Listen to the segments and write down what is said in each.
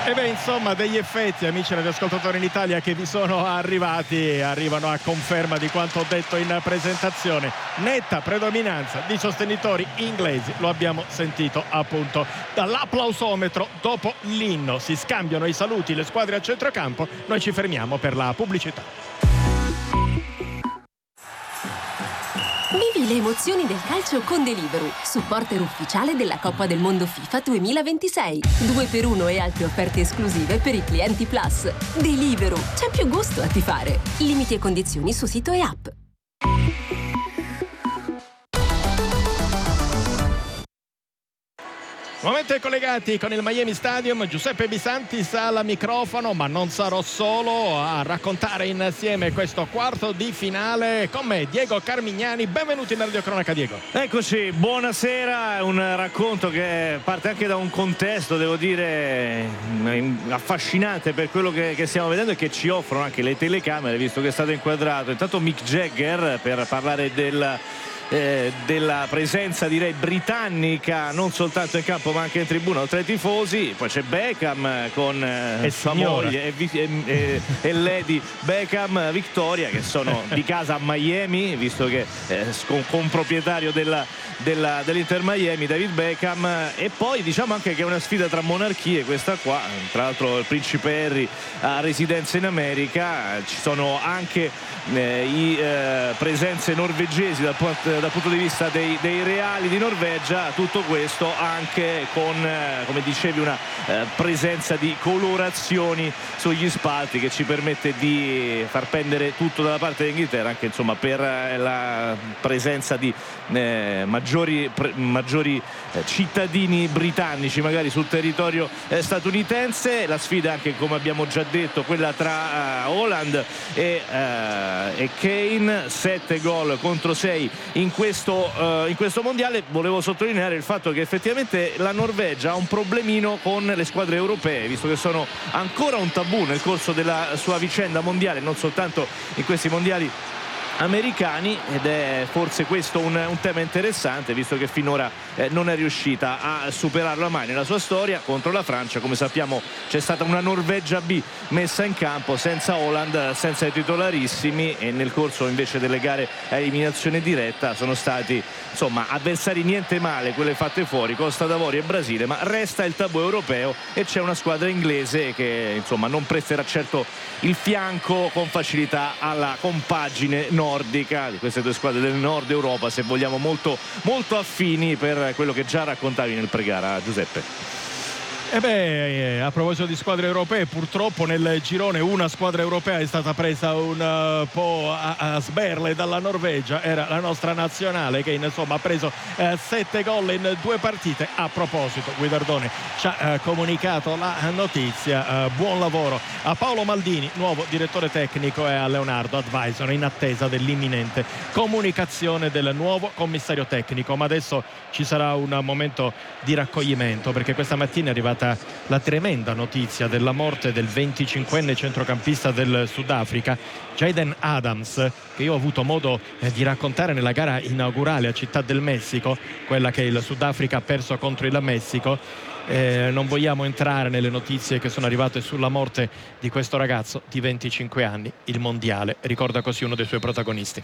E beh, insomma, degli effetti, amici radioascoltatori in Italia, che vi sono arrivati, arrivano a conferma di quanto ho detto in presentazione. Netta predominanza di sostenitori inglesi, lo abbiamo sentito appunto dall'applausometro dopo l'inno. Si scambiano i saluti le squadre a centrocampo, noi ci fermiamo per la pubblicità. Vivi le emozioni del calcio con Deliveroo, supporter ufficiale della Coppa del Mondo FIFA 2026. 2x1 e altre offerte esclusive per i clienti Plus. Deliveroo, c'è più gusto a tifare. Limiti e condizioni su sito e app. Nuovamente collegati con il Miami Stadium, Giuseppe Bisantis al microfono, ma non sarò solo a raccontare insieme questo quarto di finale. Con me Diego Carmignani, benvenuti in Radio Cronaca, Diego. Eccoci, buonasera. Un racconto che parte anche da un contesto, devo dire, affascinante per quello che stiamo vedendo e che ci offrono anche le telecamere, visto che è stato inquadrato intanto Mick Jagger per parlare della presenza, direi, britannica non soltanto in campo ma anche in tribuna oltre ai tifosi. Poi c'è Beckham con sua moglie e Lady Beckham, Victoria, che sono di casa a Miami, visto che con proprietario dell'Inter Miami, David Beckham. E poi diciamo anche che è una sfida tra monarchie questa qua, tra l'altro il principe Harry ha residenza in America, ci sono anche presenze norvegesi dal punto di vista dei reali di Norvegia. Tutto questo anche con, come dicevi, una presenza di colorazioni sugli spalti che ci permette di far pendere tutto dalla parte dell'Inghilterra, anche insomma per la presenza di maggiori cittadini britannici magari sul territorio statunitense. La sfida anche, come abbiamo già detto, quella tra Haaland e Kane, 7 gol contro 6 in questo mondiale. Volevo sottolineare il fatto che effettivamente la Norvegia ha un problemino con le squadre europee, visto che sono ancora un tabù nel corso della sua vicenda mondiale, non soltanto in questi mondiali americani, ed è forse questo un tema interessante, visto che finora non è riuscita a superarla mai nella sua storia. Contro la Francia, come sappiamo, c'è stata una Norvegia B messa in campo senza Haaland, senza i titolarissimi, e nel corso invece delle gare a eliminazione diretta sono stati insomma avversari niente male quelle fatte fuori, Costa d'Avorio e Brasile, ma resta il tabù europeo e c'è una squadra inglese che insomma non presterà certo il fianco con facilità alla compagine nordica di queste due squadre del nord Europa, se vogliamo molto, molto affini per quello che già raccontavi nel pregara, Giuseppe. E beh, a proposito di squadre europee, purtroppo nel girone una squadra europea è stata presa un po' a sberle dalla Norvegia. Era la nostra nazionale che insomma ha preso 7 gol in 2 partite. A proposito, Guidardone ci ha comunicato la notizia. Buon lavoro a Paolo Maldini, nuovo direttore tecnico, e a Leonardo Advisor, in attesa dell'imminente comunicazione del nuovo commissario tecnico. Ma adesso ci sarà un momento di raccoglimento, perché questa mattina è arrivata la tremenda notizia della morte del 25enne centrocampista del Sudafrica, Jaden Adams, che io ho avuto modo di raccontare nella gara inaugurale a Città del Messico, quella che il Sudafrica ha perso contro il Messico. Non vogliamo entrare nelle notizie che sono arrivate sulla morte di questo ragazzo di 25 anni. Il mondiale ricorda così uno dei suoi protagonisti.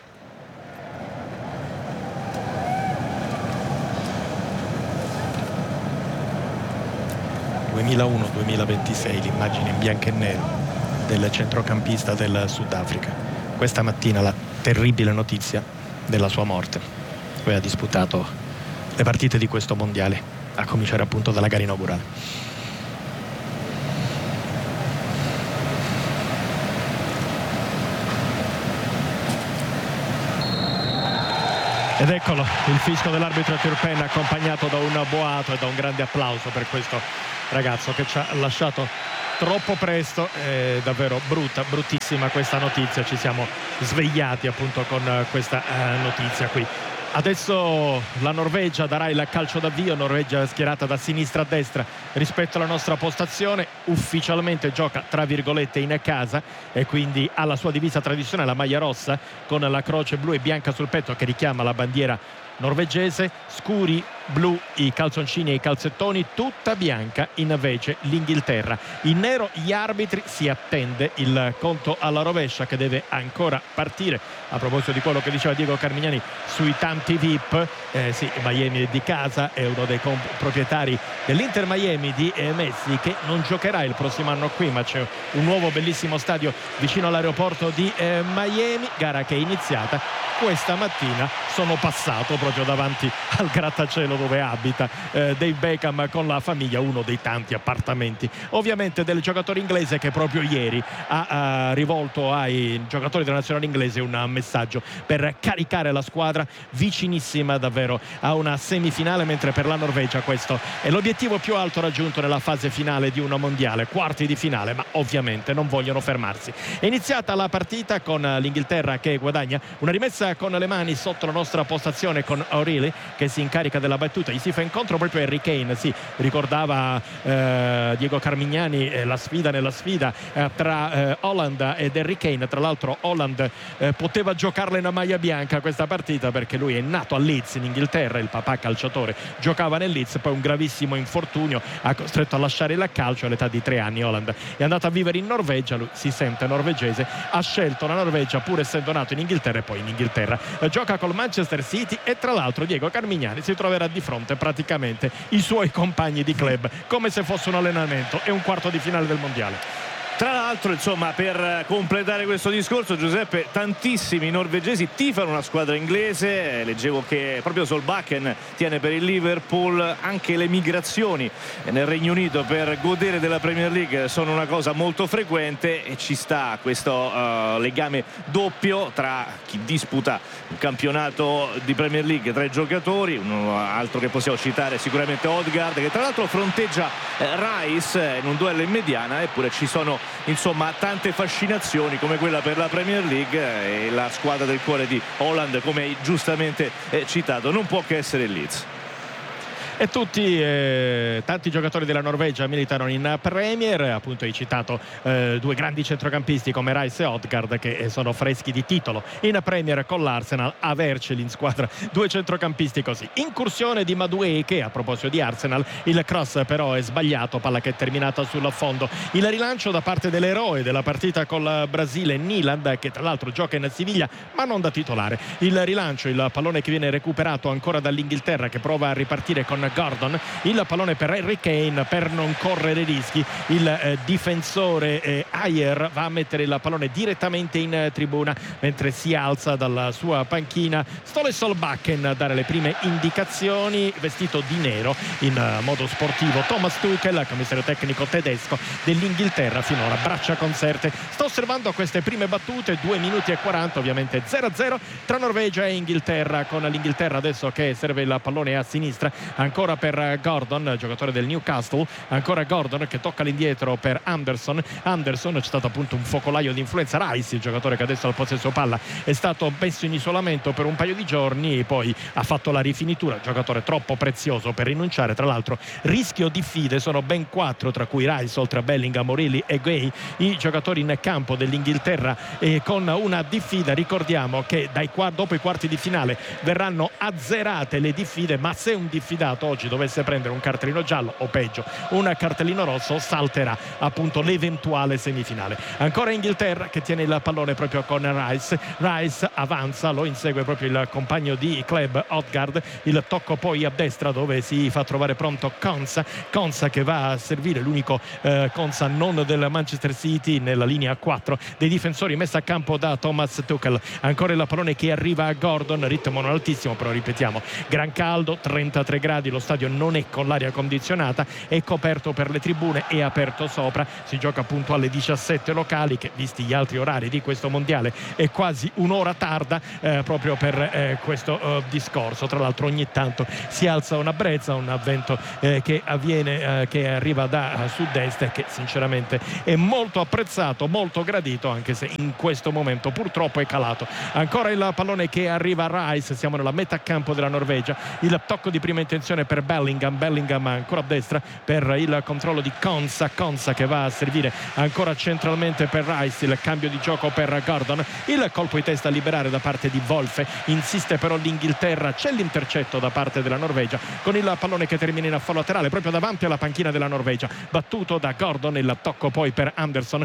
2001-2026, l'immagine in bianco e nero del centrocampista del Sudafrica. Questa mattina la terribile notizia della sua morte. Poi ha disputato le partite di questo mondiale, a cominciare appunto dalla gara inaugurale. Ed eccolo il fischio dell'arbitro Turpen, accompagnato da un boato e da un grande applauso per questo ragazzo che ci ha lasciato troppo presto. È davvero bruttissima questa notizia. Ci siamo svegliati appunto con questa notizia qui. Adesso la Norvegia darà il calcio d'avvio. Norvegia schierata da sinistra a destra rispetto alla nostra postazione. Ufficialmente gioca tra virgolette in casa e quindi ha la sua divisa tradizionale, la maglia rossa con la croce blu e bianca sul petto che richiama la bandiera norvegese, scuri blu i calzoncini e i calzettoni, tutta bianca invece l'Inghilterra. In nero gli arbitri, si attende il conto alla rovescia che deve ancora partire. A proposito di quello che diceva Diego Carmignani sui tanti VIP, sì, Miami è di casa, è uno dei proprietari dell'Inter Miami di Messi, che non giocherà il prossimo anno qui, ma c'è un nuovo bellissimo stadio vicino all'aeroporto di Miami, gara che è iniziata questa mattina. Sono passato proprio davanti al grattacielo dove abita Dave Beckham con la famiglia, uno dei tanti appartamenti ovviamente del giocatore inglese, che proprio ieri ha rivolto ai giocatori della nazionale inglese un messaggio per caricare la squadra, vicinissima davvero a una semifinale, mentre per la Norvegia questo è l'obiettivo più alto raggiunto nella fase finale di una mondiale, quarti di finale, ma ovviamente non vogliono fermarsi. È iniziata la partita con l'Inghilterra che guadagna una rimessa con le mani sotto la nostra postazione, con O'Reilly che si incarica della battuta. Gli si fa incontro proprio Harry Kane, sì, ricordava Diego Carmignani la sfida nella sfida tra Holland ed Harry Kane. Tra l'altro Holland poteva giocarla in una maglia bianca questa partita, perché lui è nato a Leeds in Inghilterra, il papà calciatore giocava nel Leeds, poi un gravissimo infortunio ha costretto a lasciare il calcio all'età di 3 anni. Holland è andato a vivere in Norvegia, lui si sente norvegese, ha scelto la Norvegia pur essendo nato in Inghilterra e poi in Inghilterra gioca col Manchester City, e tra l'altro Diego Carmignani si troverà di fronte praticamente i suoi compagni di club come se fosse un allenamento e un quarto di finale del mondiale. Tra l'altro, insomma, per completare questo discorso, Giuseppe, tantissimi norvegesi tifano una squadra inglese. Leggevo che proprio Solbakken tiene per il Liverpool. Anche le migrazioni nel Regno Unito per godere della Premier League sono una cosa molto frequente, e ci sta questo legame doppio tra chi disputa un campionato di Premier League tra i giocatori. Un altro che possiamo citare è sicuramente Odegaard, che tra l'altro fronteggia Rice in un duello in mediana, eppure ci sono insomma tante fascinazioni come quella per la Premier League, e la squadra del cuore di Holland, come hai giustamente citato, non può che essere il Leeds. E tanti giocatori della Norvegia militano in Premier. Appunto hai citato due grandi centrocampisti come Rice e Odegaard, che sono freschi di titolo in Premier con l'Arsenal. Averceli in squadra due centrocampisti così. Incursione di Madueke, a proposito di Arsenal, il cross però è sbagliato, palla che è terminata sul fondo. Il rilancio da parte dell'eroe della partita col Brasile, Nyland, che tra l'altro gioca in Siviglia ma non da titolare. Il rilancio, il pallone che viene recuperato ancora dall'Inghilterra, che prova a ripartire con Gordon, il pallone per Harry Kane per non correre rischi. Il difensore Ayer va a mettere il pallone direttamente in tribuna, mentre si alza dalla sua panchina Ståle Solbakken a dare le prime indicazioni, vestito di nero in modo sportivo. Thomas Tuchel, commissario tecnico tedesco dell'Inghilterra, finora braccia conserte. Sto osservando queste prime battute, 2 minuti e 40, ovviamente 0-0 tra Norvegia e Inghilterra, con l'Inghilterra adesso che serve il pallone a sinistra, ancora per Gordon, giocatore del Newcastle. Ancora Gordon che tocca all'indietro per Anderson. C'è stato appunto un focolaio di influenza. Rice, il giocatore che adesso ha il possesso palla, è stato messo in isolamento per un paio di giorni e poi ha fatto la rifinitura. Giocatore troppo prezioso per rinunciare. Tra l'altro rischio di fide, sono ben 4, tra cui Rice, oltre a Bellingham, O'Reilly e Gay, i giocatori in campo dell'Inghilterra, e con una diffida. Ricordiamo che dopo i quarti di finale verranno azzerate le diffide, ma se un diffidato oggi dovesse prendere un cartellino giallo o peggio un cartellino rosso, salterà appunto l'eventuale semifinale. Ancora Inghilterra che tiene il pallone proprio con Rice avanza, lo insegue proprio il compagno di club Odegaard. Il tocco poi a destra dove si fa trovare pronto Konsa che va a servire, l'unico Konsa non del Manchester City, nella linea 4 dei difensori messa a campo da Thomas Tuchel. Ancora il pallone che arriva a Gordon, ritmo non altissimo, però ripetiamo, gran caldo, 33 gradi, lo stadio non è con l'aria condizionata, è coperto per le tribune e aperto sopra. Si gioca appunto alle 17 locali, che visti gli altri orari di questo mondiale è quasi un'ora tarda proprio per questo discorso. Tra l'altro ogni tanto si alza una brezza, un vento che arriva da sud-est e che sinceramente è molto apprezzato, molto gradito, anche se in questo momento purtroppo è calato. Ancora il pallone che arriva a Rice, siamo nella metà campo della Norvegia. Il tocco di prima intenzione attenzione per Bellingham ancora a destra per il controllo di Konsa che va a servire ancora centralmente per Rice, il cambio di gioco per Gordon, il colpo di testa a liberare da parte di Wolfe, insiste però l'Inghilterra, c'è l'intercetto da parte della Norvegia con il pallone che termina in fallo laterale proprio davanti alla panchina della Norvegia, battuto da Gordon, il tocco poi per Anderson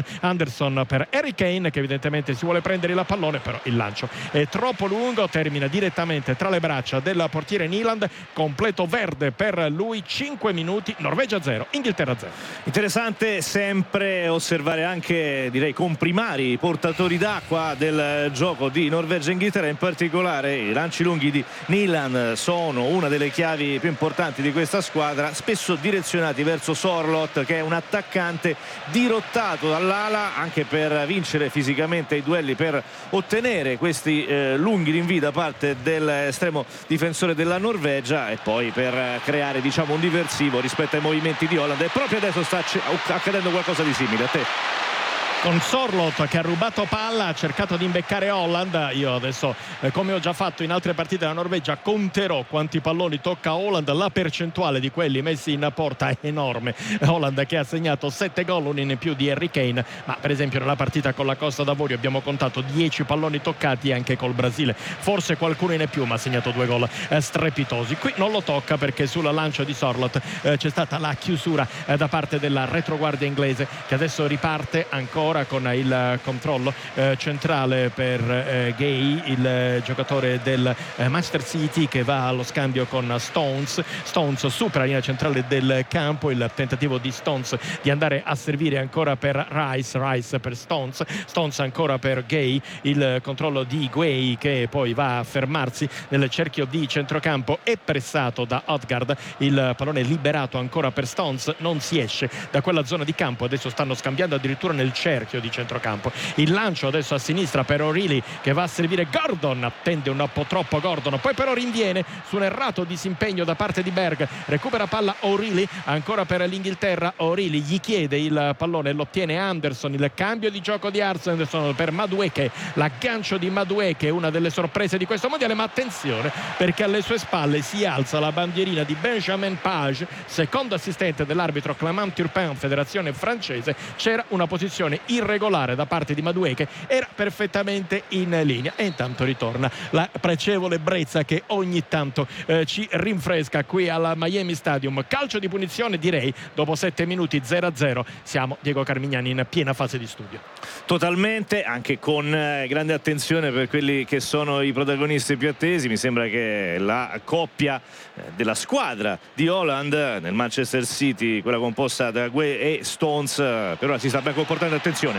per Harry Kane che evidentemente si vuole prendere il pallone, però il lancio è troppo lungo, termina direttamente tra le braccia del portiere Nyland, completo verde per lui. 5 minuti, Norvegia 0, Inghilterra 0. Interessante sempre osservare anche, direi, comprimari i portatori d'acqua del gioco di Norvegia e Inghilterra, in particolare i lanci lunghi di Nyland sono una delle chiavi più importanti di questa squadra, spesso direzionati verso Sorloth che è un attaccante dirottato dall'ala anche per vincere fisicamente i duelli, per ottenere questi lunghi rinvii da parte dell'estremo difensore della Norvegia e poi per creare, diciamo, un diversivo rispetto ai movimenti di Holland. E proprio adesso sta accadendo qualcosa di simile. A te. Con Sorloth che ha rubato palla, ha cercato di imbeccare Holland. Io adesso, come ho già fatto in altre partite della Norvegia, conterò quanti palloni tocca Holland. La percentuale di quelli messi in porta è enorme. Holland che ha segnato 7 gol, uno in più di Harry Kane, ma per esempio nella partita con la Costa d'Avorio abbiamo contato 10 palloni toccati, anche col Brasile forse qualcuno in più, ma ha segnato 2 gol strepitosi. Qui non lo tocca perché sul lancio di Sorloth c'è stata la chiusura da parte della retroguardia inglese, che adesso riparte ancora con il controllo centrale per Gay, il giocatore del Manchester City, che va allo scambio con Stones supera la linea centrale del campo, il tentativo di Stones di andare a servire ancora per Rice per Stones ancora per Gay, il controllo di Guay che poi va a fermarsi nel cerchio di centrocampo, è pressato da Odgaard, il pallone liberato ancora per Stones, non si esce da quella zona di campo, adesso stanno scambiando addirittura nel cerchio di centrocampo, il lancio adesso a sinistra per O'Reilly che va a servire Gordon, attende un po' troppo Gordon, poi però rinviene su un errato disimpegno da parte di Berg, recupera palla O'Reilly ancora per l'Inghilterra, O'Reilly gli chiede il pallone, lo ottiene Anderson, il cambio di gioco di Anderson per Madueke, l'aggancio di Madueke, una delle sorprese di questo mondiale, ma attenzione perché alle sue spalle si alza la bandierina di Benjamin Page, secondo assistente dell'arbitro Clément Turpin, federazione francese. C'era una posizione irregolare da parte di Madueke, era perfettamente in linea e intanto ritorna la pregevole brezza che ogni tanto ci rinfresca qui alla Miami Stadium. Calcio di punizione, direi, dopo 7 minuti 0-0. Siamo, Diego Carmignani, in piena fase di studio. Totalmente, anche con grande attenzione per quelli che sono i protagonisti più attesi. Mi sembra che la coppia della squadra di Holland nel Manchester City, quella composta da Guay e Stones, per ora si sta ben comportando.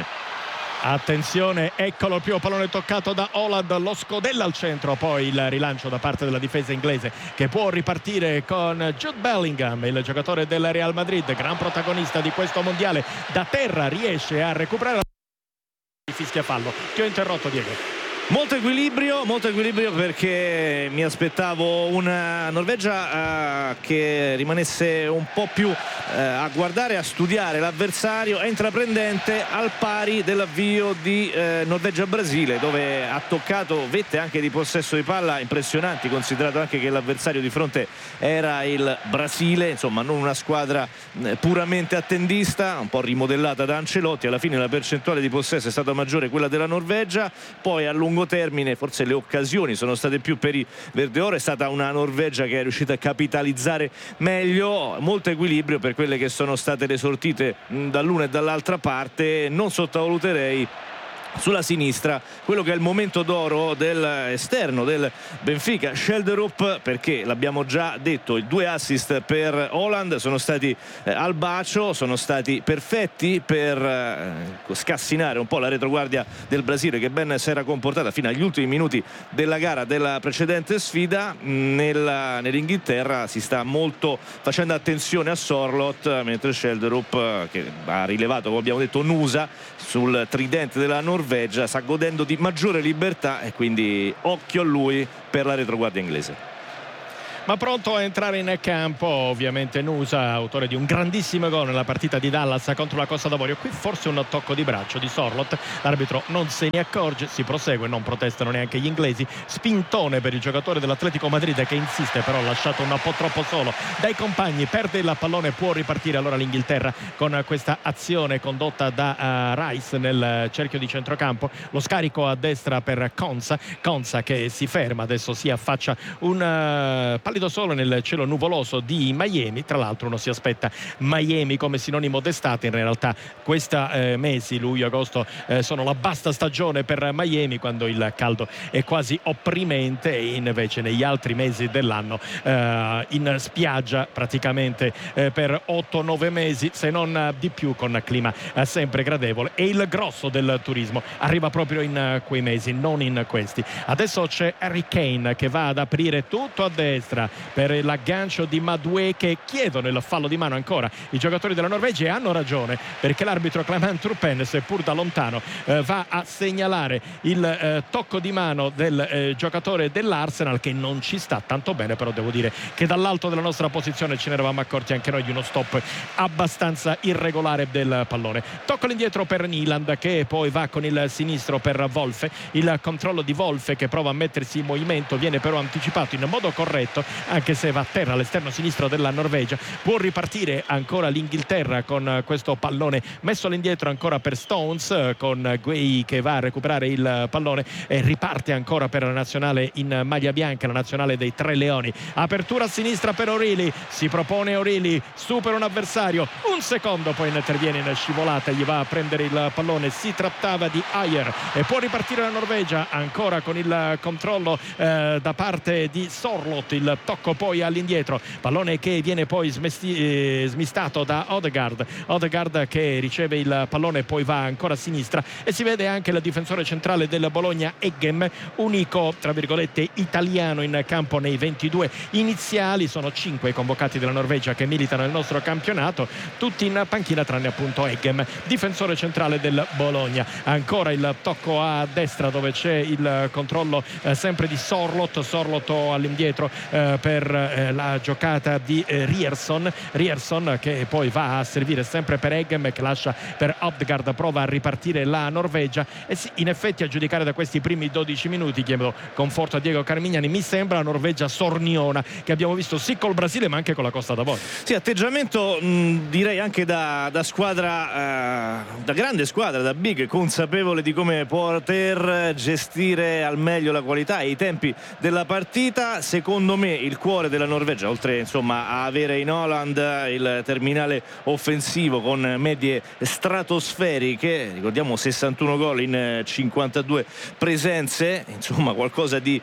Attenzione, eccolo il primo pallone toccato da Holland, lo scodella al centro, poi il rilancio da parte della difesa inglese che può ripartire con Jude Bellingham, il giocatore del Real Madrid, gran protagonista di questo mondiale, da terra riesce a recuperare, fischia fallo. Ti ho interrotto, Diego. Molto equilibrio perché mi aspettavo una Norvegia che rimanesse un po' più a guardare, a studiare l'avversario, è intraprendente al pari dell'avvio di Norvegia-Brasile, dove ha toccato vette anche di possesso di palla impressionanti, considerato anche che l'avversario di fronte era il Brasile, insomma non una squadra puramente attendista, un po' rimodellata da Ancelotti. Alla fine la percentuale di possesso è stata maggiore quella della Norvegia, poi a lungo termine forse le occasioni sono state più per i verdeoro, è stata una Norvegia che è riuscita a capitalizzare meglio. Molto equilibrio per quelle che sono state le sortite dall'una e dall'altra parte. Non sottovaluterei sulla sinistra quello che è il momento d'oro dell'esterno del Benfica, Schelderup, perché l'abbiamo già detto, i 2 assist per Holland sono stati al bacio, sono stati perfetti per scassinare un po' la retroguardia del Brasile, che ben si era comportata fino agli ultimi minuti della gara della precedente sfida. Nell'Inghilterra si sta molto facendo attenzione a Sorloth, mentre Schelderup, che ha rilevato, come abbiamo detto, Nusa sul tridente della Norvegia, sta godendo di maggiore libertà e quindi occhio a lui per la retroguardia inglese. ma pronto a entrare in campo ovviamente Nusa, autore di un grandissimo gol nella partita di Dallas contro la Costa d'Avorio. Qui forse un tocco di braccio di Sorloth, l'arbitro non se ne accorge, si prosegue, non protestano neanche gli inglesi. Spintone per il giocatore dell'Atletico Madrid che insiste, però lasciato un po' troppo solo dai compagni, perde il pallone, può ripartire allora l'Inghilterra con questa azione condotta da Rice nel cerchio di centrocampo. Lo scarico a destra per Konsa che si ferma, adesso si affaccia un pallido sole nel cielo nuvoloso di Miami. Tra l'altro uno si aspetta Miami come sinonimo d'estate, in realtà questa mesi, luglio, agosto sono la basta stagione per Miami, quando il caldo è quasi opprimente, e invece negli altri mesi dell'anno in spiaggia praticamente per 8-9 mesi, se non di più, con clima sempre gradevole. E il grosso del turismo arriva proprio in quei mesi, non in questi. Adesso c'è Harry Kane che va ad aprire tutto a destra per l'aggancio di Madueke. Chiedono il fallo di mano ancora i giocatori della Norvegia, e hanno ragione, perché l'arbitro Clement Turpin, seppur da lontano, va a segnalare il tocco di mano del giocatore dell'Arsenal, che non ci sta tanto bene. Però devo dire che dall'alto della nostra posizione ce ne eravamo accorti anche noi di uno stop abbastanza irregolare del pallone. Tocco all'indietro per Nyland, che poi va con il sinistro per Wolfe. Il controllo di Wolfe, che prova a mettersi in movimento, viene però anticipato in modo corretto, anche se va a terra all'esterno sinistro della Norvegia. Può ripartire ancora l'Inghilterra con questo pallone messo all'indietro ancora per Stones, con Guay che va a recuperare il pallone, e riparte ancora per la nazionale in maglia bianca, la nazionale dei Tre Leoni. Apertura a sinistra per O'Reilly, si propone O'Reilly, supera un avversario, un secondo, poi interviene in scivolata, gli va a prendere il pallone, si trattava di Ayer, e può ripartire la Norvegia ancora con il controllo da parte di Sorloth. Il tocco poi all'indietro, pallone che viene poi smistato da Odegaard che riceve il pallone, poi va ancora a sinistra, e si vede anche il difensore centrale del Bologna, Eggem, unico tra virgolette italiano in campo nei 22 iniziali. Sono 5 i convocati della Norvegia che militano nel nostro campionato, tutti in panchina tranne appunto Eggem, difensore centrale del Bologna. Ancora il tocco a destra, dove c'è il controllo sempre di Sorloth all'indietro per la giocata di Ryerson che poi va a servire sempre per Eggem, che lascia per Odegaard, prova a ripartire la Norvegia. E sì, in effetti, a giudicare da questi primi 12 minuti, chiedo conforto a Diego Carmignani, mi sembra la Norvegia sorniona che abbiamo visto sì col Brasile ma anche con la Costa d'Avorio. Sì, atteggiamento direi anche da squadra, da grande squadra, da big, consapevole di come poter gestire al meglio la qualità e i tempi della partita. Secondo me il cuore della Norvegia, oltre insomma a avere in Haaland il terminale offensivo con medie stratosferiche, ricordiamo 61 gol in 52 presenze, insomma qualcosa di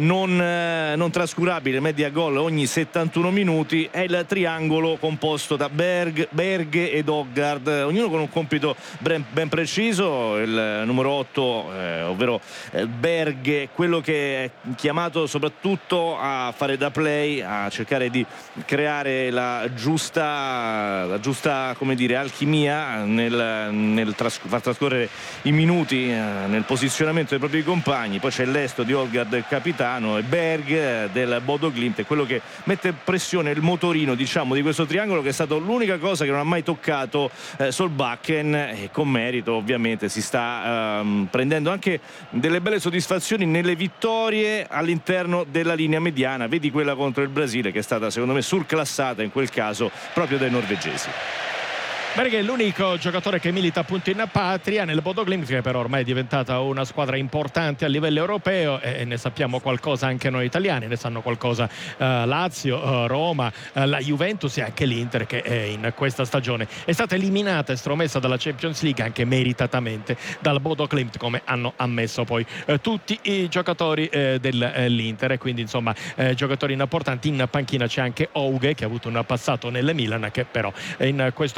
non trascurabile, media gol ogni 71 minuti, è il triangolo composto da Berg ed Odegaard, ognuno con un compito ben preciso. Il numero 8 ovvero Berg, quello che è chiamato soprattutto a fare da play, a cercare di creare la giusta come dire alchimia nel far trascorrere i minuti nel posizionamento dei propri compagni. Poi c'è l'esto di Odegaard, il capitano, e Berg del Bodo Glimt, è quello che mette pressione, il motorino diciamo di questo triangolo, che è stato l'unica cosa che non ha mai toccato Solbakken, e con merito ovviamente si sta prendendo anche delle belle soddisfazioni nelle vittorie all'interno della linea mediana. Vedi quella contro il Brasile, che è stata secondo me surclassata in quel caso proprio dai norvegesi. Berg è l'unico giocatore che milita appunto in patria nel Bodo Glimt, che però ormai è diventata una squadra importante a livello europeo, e ne sappiamo qualcosa anche noi italiani, ne sanno qualcosa Lazio, Roma, la Juventus e anche l'Inter, che in questa stagione è stata eliminata e estromessa dalla Champions League anche meritatamente dal Bodo Glimt, come hanno ammesso poi tutti i giocatori dell'Inter. E quindi insomma giocatori importanti. In panchina c'è anche Auge, che ha avuto un passato nel Milan, che però in questo mondiale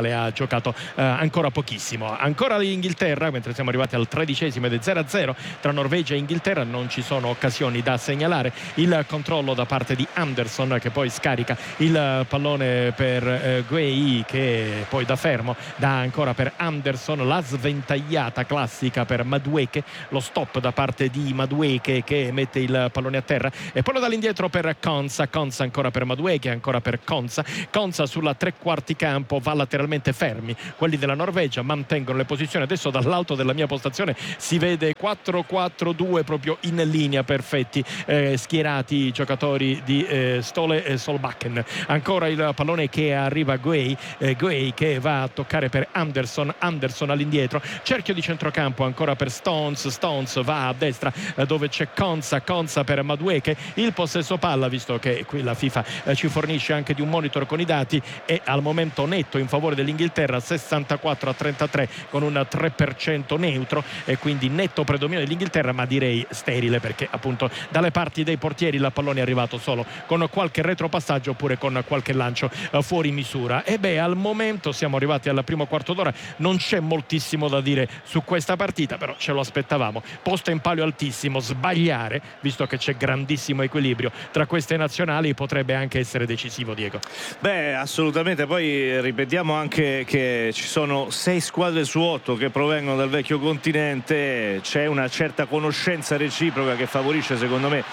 quale ha giocato ancora pochissimo. Ancora l'Inghilterra, mentre siamo arrivati al 13° ed è 0-0 tra Norvegia e Inghilterra, non ci sono occasioni da segnalare. Il controllo da parte di Anderson, che poi scarica il pallone per Guehi, che poi da fermo dà ancora per Anderson, la sventagliata classica per Madueke, lo stop da parte di Madueke che mette il pallone a terra e poi lo dall'indietro per Konsa ancora per Madueke, ancora per Konsa sulla tre quarti campo, va lateralmente fermi quelli della Norvegia, mantengono le posizioni. Adesso dall'alto della mia postazione si vede 4-4-2 proprio in linea, perfetti, schierati i giocatori di Ståle Solbakken. Ancora il pallone che arriva a Guehi che va a toccare per Anderson all'indietro, cerchio di centrocampo ancora per Stones va a destra dove c'è Konsa per Madueke. Il possesso palla, visto che qui la FIFA ci fornisce anche di un monitor con i dati, è al momento netto in favore dell'Inghilterra, 64-33 con un 3% neutro, e quindi netto predominio dell'Inghilterra, ma direi sterile, perché appunto dalle parti dei portieri il pallone è arrivato solo con qualche retropassaggio oppure con qualche lancio fuori misura. E al momento siamo arrivati al primo quarto d'ora, non c'è moltissimo da dire su questa partita, però ce lo aspettavamo, posto in palio altissimo, sbagliare, visto che c'è grandissimo equilibrio tra queste nazionali, potrebbe anche essere decisivo, Diego. Assolutamente. Poi ripetiamo anche che ci sono 6 squadre su 8 che provengono dal vecchio continente, c'è una certa conoscenza reciproca che favorisce secondo me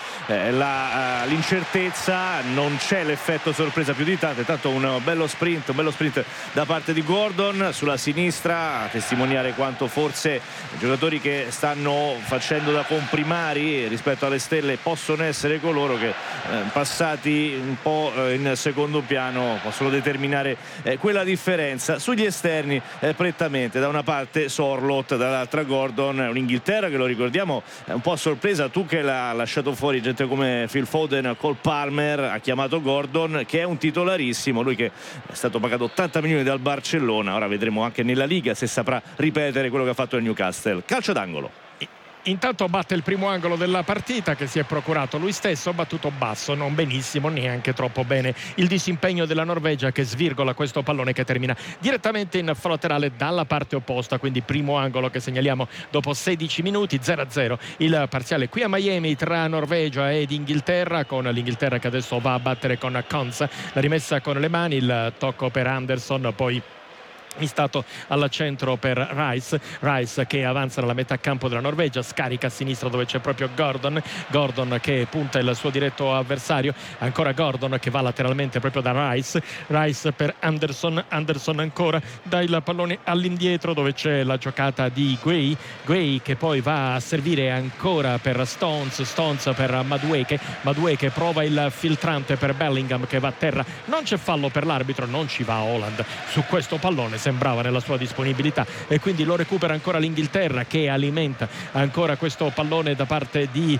l'incertezza, non c'è l'effetto sorpresa più di tanto un bello sprint da parte di Gordon sulla sinistra, a testimoniare quanto forse i giocatori che stanno facendo da comprimari rispetto alle stelle possono essere coloro che passati un po' in secondo piano possono determinare quella differenza. Sugli esterni prettamente, da una parte Sorloth, dall'altra Gordon, un'Inghilterra che, lo ricordiamo, è un po' a sorpresa, tu che l'ha lasciato fuori gente come Phil Foden, Cole Palmer, ha chiamato Gordon che è un titolarissimo, lui che è stato pagato 80 milioni dal Barcellona. Ora vedremo anche nella Liga se saprà ripetere quello che ha fatto il Newcastle. Calcio d'angolo. Intanto batte il primo angolo della partita che si è procurato lui stesso, battuto basso, non benissimo, neanche troppo bene il disimpegno della Norvegia, che svirgola questo pallone che termina direttamente in fallo laterale dalla parte opposta. Quindi primo angolo che segnaliamo dopo 16 minuti, 0-0 il parziale qui a Miami tra Norvegia ed Inghilterra, con l'Inghilterra che adesso va a battere con Konsa, la rimessa con le mani, il tocco per Anderson, poi mistato al centro per Rice che avanza nella metà campo della Norvegia, scarica a sinistra dove c'è proprio Gordon che punta il suo diretto avversario, ancora Gordon che va lateralmente proprio da Rice per Anderson ancora dà il pallone all'indietro dove c'è la giocata di Guehi che poi va a servire ancora per Stones per Madueke prova il filtrante per Bellingham che va a terra, non c'è fallo per l'arbitro, non ci va Haaland su questo pallone, sembrava nella sua disponibilità, e quindi lo recupera ancora l'Inghilterra che alimenta ancora questo pallone da parte di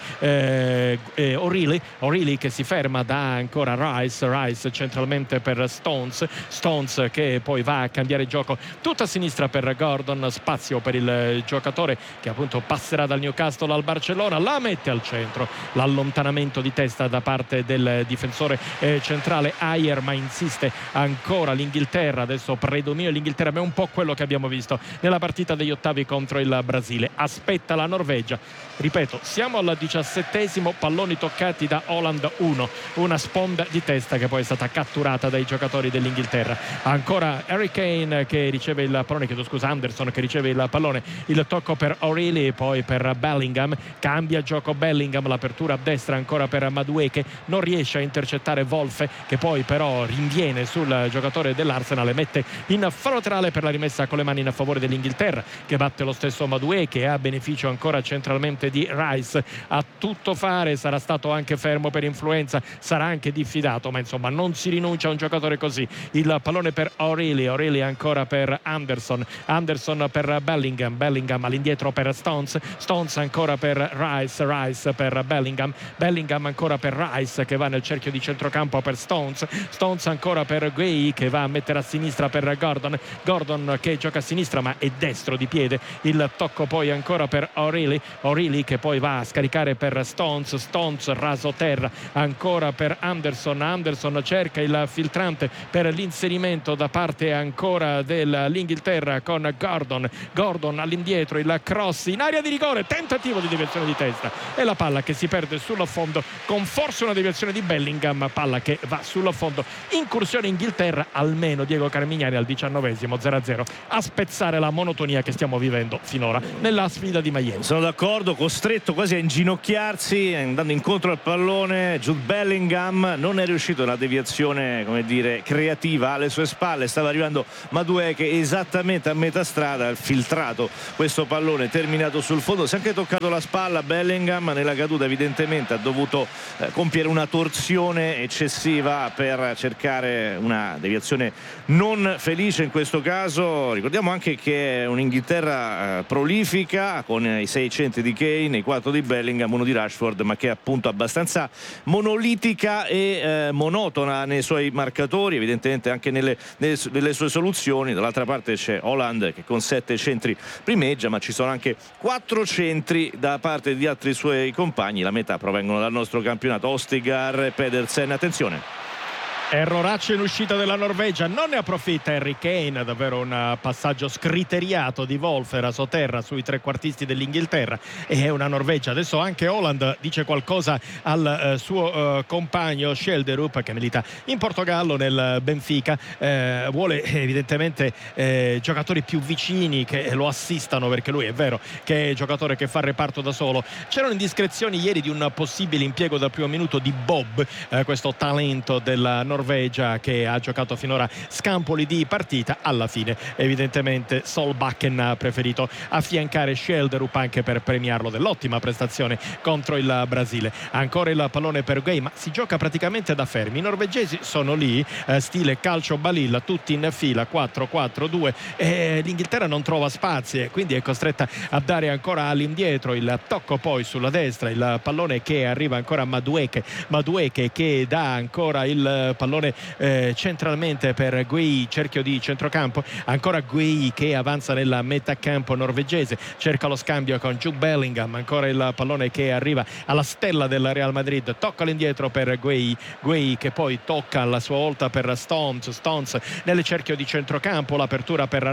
O'Reilly che si ferma, dà ancora Rice centralmente per Stones che poi va a cambiare gioco tutta a sinistra per Gordon, spazio per il giocatore che appunto passerà dal Newcastle al Barcellona, la mette al centro, l'allontanamento di testa da parte del difensore centrale Ajer, ma insiste ancora l'Inghilterra, adesso predominio l'Inghilterra, ma è un po' quello che abbiamo visto nella partita degli ottavi contro il Brasile. Aspetta la Norvegia, ripeto, siamo al 17esimo, palloni toccati da Haaland 1, una sponda di testa che poi è stata catturata dai giocatori dell'Inghilterra. Ancora Harry Kane che riceve il pallone, Anderson che riceve il pallone, il tocco per O'Reilly, poi per Bellingham, cambia gioco Bellingham, l'apertura a destra ancora per Madueke, non riesce a intercettare Wolfe che poi però rinviene sul giocatore dell'Arsenal e mette in fallo laterale per la rimessa con le mani in favore dell'Inghilterra, che batte lo stesso Madueke e ha beneficio ancora centralmente di Rice, a tutto fare, sarà stato anche fermo per influenza, sarà anche diffidato, ma insomma non si rinuncia a un giocatore così. Il pallone per O'Reilly ancora per Anderson per Bellingham all'indietro per Stones ancora per Rice per Bellingham ancora per Rice che va nel cerchio di centrocampo per Stones ancora per Guehi che va a mettere a sinistra per Gordon, Gordon che gioca a sinistra ma è destro di piede, il tocco poi ancora per O'Reilly che poi va a scaricare per Stones raso terra ancora per Anderson cerca il filtrante per l'inserimento da parte ancora dell'Inghilterra con Gordon all'indietro, il cross in area di rigore, tentativo di deviazione di testa e la palla che si perde sul fondo con forse una deviazione di Bellingham, palla che va sul fondo. Incursione Inghilterra, almeno Diego Carmignani al 19esimo 0-0 a spezzare la monotonia che stiamo vivendo finora nella sfida di Miami. Sono d'accordo, costretto quasi a inginocchiarsi andando incontro al pallone. Jude Bellingham non è riuscito alla deviazione, come dire, creativa alle sue spalle, stava arrivando Madueke esattamente a metà strada, ha filtrato questo pallone terminato sul fondo, si è anche toccato la spalla Bellingham nella caduta, evidentemente ha dovuto compiere una torsione eccessiva per cercare una deviazione non felice in questo caso. Ricordiamo anche che è un'Inghilterra prolifica con i 6 centri di Kane, i 4 di Bellingham, 1 di Rashford, ma che è appunto abbastanza monolitica e monotona nei suoi marcatori, evidentemente anche nelle sue soluzioni. Dall'altra parte c'è Haaland che con 7 centri primeggia, ma ci sono anche 4 centri da parte di altri suoi compagni, la metà provengono dal nostro campionato. Ostigar e Pedersen, attenzione. Erroraccio in uscita della Norvegia, non ne approfitta Harry Kane, davvero un passaggio scriteriato di Wolf, raso terra sui trequartisti dell'Inghilterra, e è una Norvegia. Adesso anche Haaland dice qualcosa al suo compagno Schelderup che milita in Portogallo nel Benfica, vuole evidentemente giocatori più vicini che lo assistano, perché lui è vero che è giocatore che fa reparto da solo. C'erano indiscrezioni ieri di un possibile impiego dal primo minuto di Bob, questo talento della Norvegia che ha giocato finora scampoli di partita. Alla fine evidentemente Solbakken ha preferito affiancare Schelderup anche per premiarlo dell'ottima prestazione contro il Brasile. Ancora il pallone per Gueye, ma si gioca praticamente da fermi. I norvegesi sono lì, stile calcio balilla, tutti in fila, 4-4-2, e l'Inghilterra non trova spazi e quindi è costretta a dare ancora all'indietro. Il tocco poi sulla destra, il pallone che arriva ancora a Madueke che dà ancora il pallone centralmente per Gueye, cerchio di centrocampo, ancora Gueye che avanza nella metà campo norvegese, cerca lo scambio con Jude Bellingham, ancora il pallone che arriva alla stella del Real Madrid, tocca all'indietro per Gueye che poi tocca alla sua volta per Stones nel cerchio di centrocampo, l'apertura per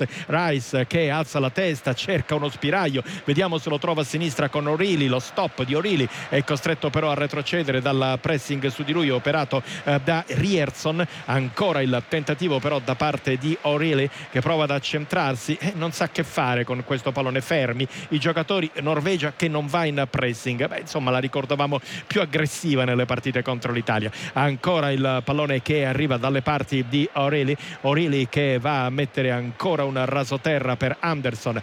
Rice che alza la testa, cerca uno spiraglio, vediamo se lo trova a sinistra con O'Reilly, lo stop di O'Reilly, è costretto però a retrocedere dal pressing su di lui operato da Ryerson. Ancora il tentativo però da parte di O'Reilly che prova ad accentrarsi e non sa che fare con questo pallone, fermi i giocatori. Norvegia che non va in pressing, insomma la ricordavamo più aggressiva nelle partite contro l'Italia. Ancora il pallone che arriva dalle parti di O'Reilly che va a mettere ancora un rasoterra per Anderson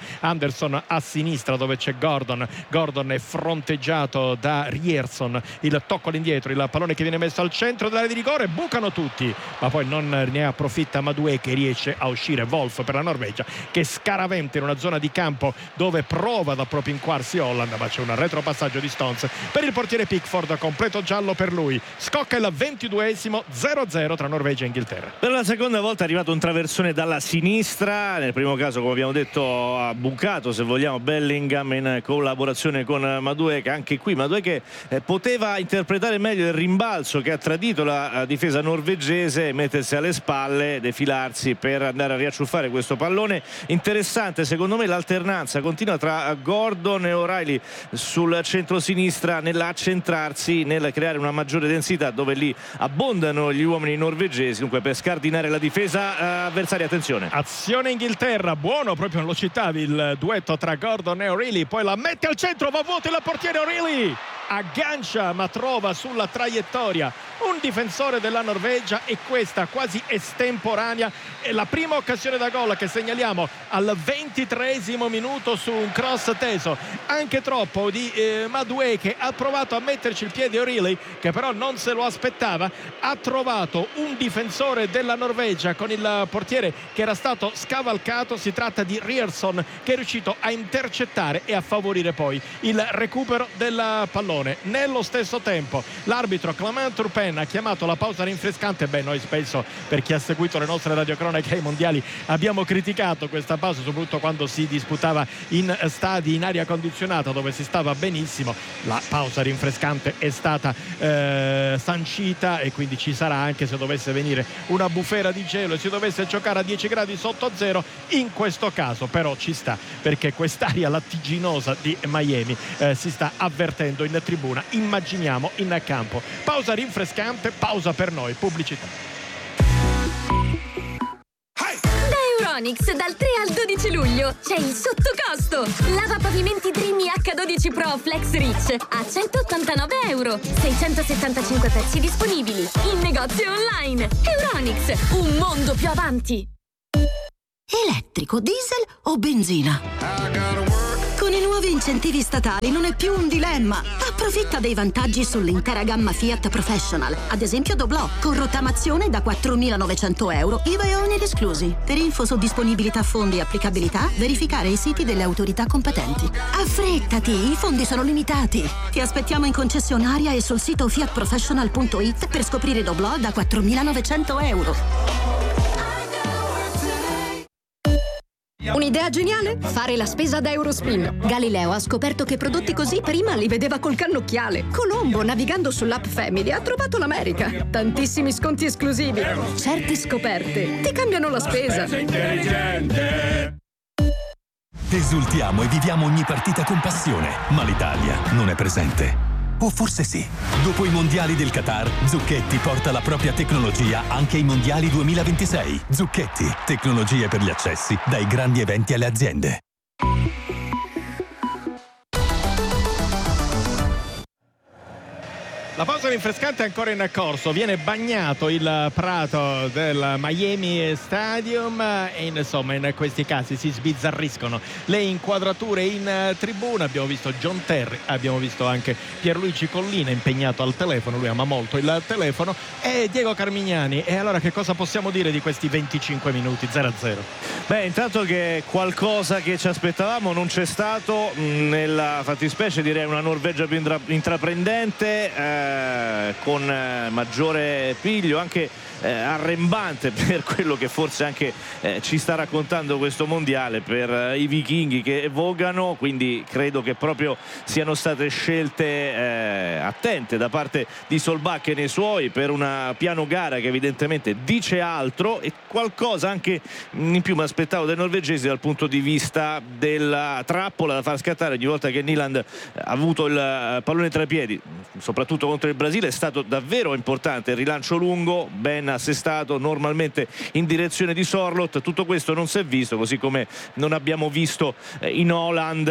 a sinistra dove c'è Gordon è fronteggiato da Ryerson, il tocco all'indietro, il pallone che viene messo al centro dell'area di rigore, bucano tutti ma poi non ne approfitta Madueke che riesce a uscire. Wolf per la Norvegia che scaraventa in una zona di campo dove prova ad appropinquarsi Haaland, ma c'è un retropassaggio di Stones per il portiere Pickford, completo giallo per lui. Scocca il 22esimo, 0-0 tra Norvegia e Inghilterra. Per la seconda volta è arrivato un traversone dalla sinistra, nel primo caso come abbiamo detto ha bucato, se vogliamo, Bellingham in collaborazione con Madueke. Anche qui Madueke poteva interpretare meglio il rimbalzo che ha tradito la difesa norvegese, mettersi alle spalle, defilarsi per andare a riacciuffare questo pallone. Interessante secondo me l'alternanza continua tra Gordon e O'Reilly sul centro-sinistra nell'accentrarsi, nel creare una maggiore densità dove lì abbondano gli uomini norvegesi, dunque per scardinare la difesa avversaria. Attenzione, azione Inghilterra, buono, proprio non lo citavi il duetto tra Gordon e O'Reilly, poi la mette al centro, va vuoto il portiere, O'Reilly aggancia ma trova sulla traiettoria un difensore della Norvegia e questa quasi estemporanea è la prima occasione da gol che segnaliamo al 23esimo minuto su un cross teso anche troppo di Madueke, ha provato a metterci il piede O'Reilly che però non se lo aspettava, ha trovato un difensore della Norvegia con il portiere che era stato scavalcato, si tratta di Ryerson che è riuscito a intercettare e a favorire poi il recupero del pallone. pallone. Nello stesso tempo l'arbitro Clément Turpin ha chiamato la pausa rinfrescante. Noi spesso, per chi ha seguito le nostre radiocronache ai mondiali, abbiamo criticato questa pausa, soprattutto quando si disputava in stadi in aria condizionata dove si stava benissimo. La pausa rinfrescante è stata sancita e quindi ci sarà, anche se dovesse venire una bufera di gelo e si dovesse giocare a 10 gradi sotto zero. In questo caso però ci sta, perché quest'aria lattiginosa di Miami si sta avvertendo in tribuna, immaginiamo in campo. Pausa rinfrescante, pausa per noi, pubblicità. Euronics dal 3 al 12 luglio c'è il sottocosto. Lavapavimenti Dreamy H12 Pro Flex Rich a €189, 675 pezzi disponibili in negozio online. Euronics, un mondo più avanti. Elettrico, diesel o benzina? Con i nuovi incentivi statali non è più un dilemma. Approfitta dei vantaggi sull'intera gamma Fiat Professional, ad esempio Doblò, con rottamazione da €4.900, IVA e oneri esclusi. Per info su disponibilità fondi e applicabilità, verificare i siti delle autorità competenti. Affrettati, i fondi sono limitati. Ti aspettiamo in concessionaria e sul sito fiatprofessional.it per scoprire Doblò da €4.900. Un'idea geniale? Fare la spesa da Eurospin. Galileo ha scoperto che prodotti così prima li vedeva col cannocchiale. Colombo, navigando sull'app Family, ha trovato l'America. Tantissimi sconti esclusivi. Certe scoperte ti cambiano la spesa. Esultiamo e viviamo ogni partita con passione, ma l'Italia non è presente. O forse sì. Dopo i mondiali del Qatar, Zucchetti porta la propria tecnologia anche ai mondiali 2026. Zucchetti, tecnologie per gli accessi, dai grandi eventi alle aziende. La pausa rinfrescante è ancora in corso, viene bagnato il prato del Miami Stadium e insomma in questi casi si sbizzarriscono le inquadrature in tribuna. Abbiamo visto John Terry, abbiamo visto anche Pierluigi Collina impegnato al telefono, lui ama molto il telefono, e Diego Carmignani. E allora che cosa possiamo dire di questi 25 minuti 0-0? Intanto che qualcosa che ci aspettavamo non c'è stato, nella fattispecie direi una Norvegia più intraprendente, con maggiore piglio, anche arrembante per quello che forse anche ci sta raccontando questo mondiale, per i vichinghi che vogano. Quindi credo che proprio siano state scelte attente da parte di Solbakken e i suoi, per una piano gara che evidentemente dice altro, e qualcosa anche in più mi aspettavo dai norvegesi dal punto di vista della trappola da far scattare ogni volta che Nyland ha avuto il pallone tra i piedi, soprattutto contro il Brasile. È stato davvero importante il rilancio lungo, ben assestato, normalmente in direzione di Sorloth. Tutto questo non si è visto, così come non abbiamo visto in Haaland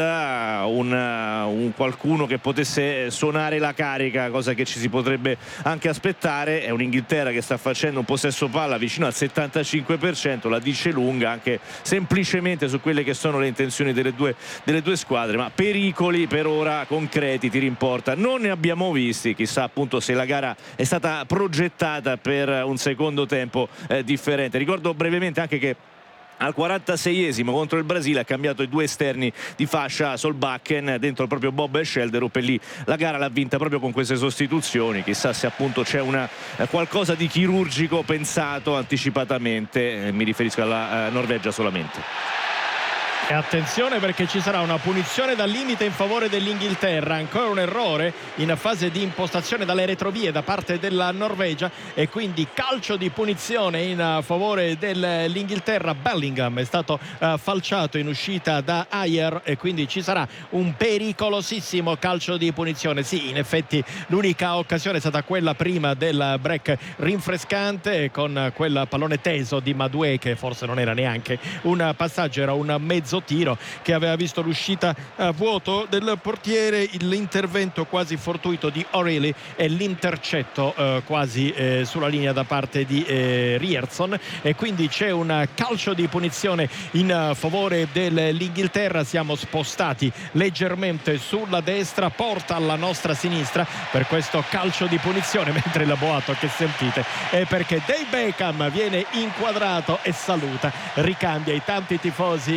un qualcuno che potesse suonare la carica, cosa che ci si potrebbe anche aspettare. È un'Inghilterra che sta facendo un possesso palla vicino al 75%, la dice lunga anche semplicemente su quelle che sono le intenzioni delle due squadre, ma pericoli per ora concreti, tiri in porta, non ne abbiamo visti. Chissà appunto se la gara è stata progettata per un secondo tempo differente. Ricordo brevemente anche che al 46esimo contro il Brasile ha cambiato i due esterni di fascia Solbakken dentro proprio Bob e Schelderup, e lì la gara l'ha vinta proprio con queste sostituzioni. Chissà se appunto c'è qualcosa di chirurgico pensato anticipatamente, mi riferisco alla Norvegia solamente. E attenzione, perché ci sarà una punizione dal limite in favore dell'Inghilterra, ancora un errore in fase di impostazione dalle retrovie da parte della Norvegia, e quindi calcio di punizione in favore dell'Inghilterra. Bellingham è stato falciato in uscita da Ayer, e quindi ci sarà un pericolosissimo calcio di punizione. Sì, in effetti l'unica occasione è stata quella prima del break rinfrescante, con quel pallone teso di Madueke, che forse non era neanche un passaggio, era un mezzo tiro che aveva visto l'uscita a vuoto del portiere, l'intervento quasi fortuito di O'Reilly e l'intercetto quasi sulla linea da parte di Ryerson, e quindi c'è un calcio di punizione in favore dell'Inghilterra. Siamo spostati leggermente sulla destra, porta alla nostra sinistra per questo calcio di punizione, mentre il boato che sentite è perché Dave Beckham viene inquadrato e saluta, ricambia i tanti tifosi del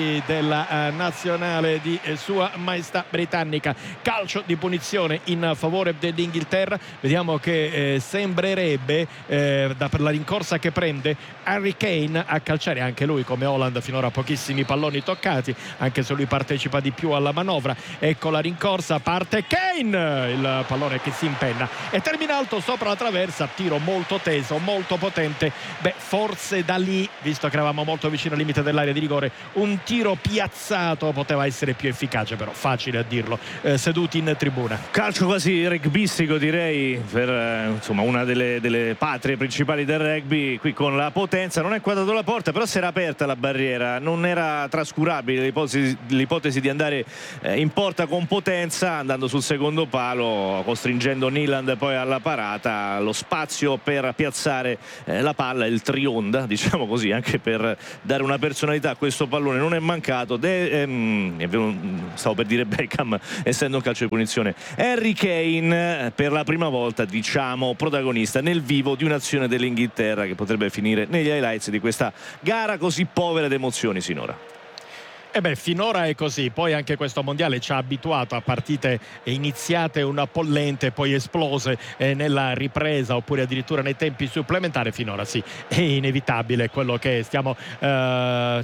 della nazionale di Sua Maestà Britannica. Calcio di punizione in favore dell'Inghilterra. Vediamo che sembrerebbe per la rincorsa che prende Harry Kane a calciare, anche lui come Haaland finora pochissimi palloni toccati, anche se lui partecipa di più alla manovra. Ecco la rincorsa, parte Kane, il pallone che si impenna e termina alto sopra la traversa, tiro molto teso, molto potente. Forse da lì, visto che eravamo molto vicino al limite dell'area di rigore, un tiro piazzato poteva essere più efficace, però facile a dirlo seduti in tribuna. Calcio quasi rugbyistico, direi, per insomma una delle patrie principali del rugby. Qui con la potenza non è quadrato la porta, però si era aperta la barriera, non era trascurabile l'ipotesi di andare in porta con potenza, andando sul secondo palo, costringendo Nyland poi alla parata. Lo spazio per piazzare la palla, il trionda, diciamo così, anche per dare una personalità a questo pallone, non è mancato. Stavo per dire Beckham, essendo un calcio di punizione. Harry Kane per la prima volta, diciamo, protagonista nel vivo di un'azione dell'Inghilterra che potrebbe finire negli highlights di questa gara così povera ed emozioni sinora. Finora è così, poi anche questo mondiale ci ha abituato a partite iniziate un po' lente, poi esplose nella ripresa oppure addirittura nei tempi supplementari. Finora sì, è inevitabile quello che stiamo